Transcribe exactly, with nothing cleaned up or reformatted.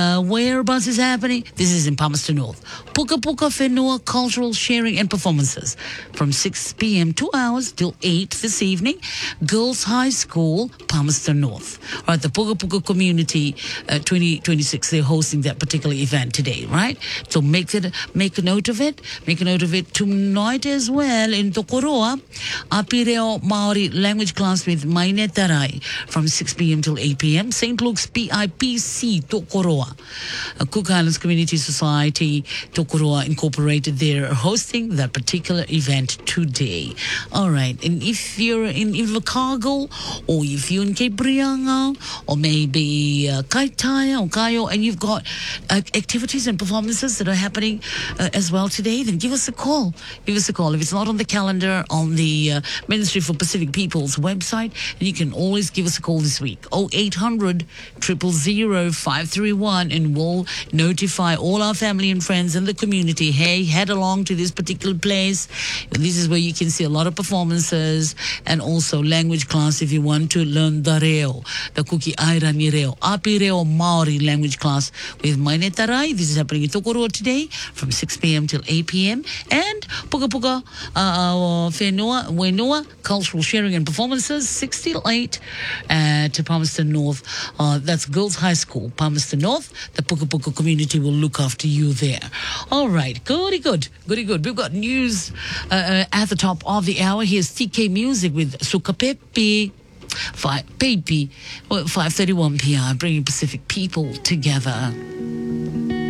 Uh, whereabouts is happening? This is in Palmerston North. Puka Puka Whenua Cultural Sharing and Performances from six p.m. two hours till eight this evening. Girls High School, Palmerston North. All right, the Puka Puka Community uh, twenty twenty-six, they're hosting that particular event today, right? So make it, make a note of it. Make a note of it tonight as well in Tokoroa. Apireo Maori language class with Maine Tarai from six p.m. till eight p.m. Saint Luke's P I P C Tokoroa. Uh, Cook Islands Community Society Tokoroa Incorporated, they're hosting that particular event today. All right, and if you're in Invercargill, or if you're in Cape Reinga, or maybe uh, Kaitaia or Kaio, and you've got uh, activities and performances that are happening uh, as well today, then give us a call. Give us a call. If it's not on the calendar, on the uh, Ministry for Pacific People's website, and you can always give us a call this week. oh eight hundred, zero zero zero, five three one, and we'll notify all our family and friends in the community, hey, head along to this particular place. This is where you can see a lot of performances and also language class if you want to learn the reo, the Kuki Airani reo, Api reo Maori language class with Maine Tarai. This is happening in Tokoroa today from six p.m. till eight p.m. And Puka Puka uh, Whenua, Whenua Cultural Sharing and Performances, six till eight at Palmerston North. Uh, that's Girls High School, Palmerston North. The Puka Puka community will look after you there. All right, goody good, goody good. We've got news uh, uh, at the top of the hour. Here's T K Music with Sukapepi. Five, baby, well, five thirty-one p.m. bringing Pacific people together.